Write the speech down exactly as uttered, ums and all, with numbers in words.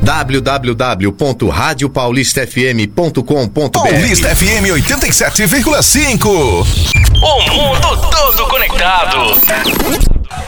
w w w ponto rádio paulista f m ponto com ponto b r. Paulista F M oitenta e sete vírgula cinco. O mundo todo conectado.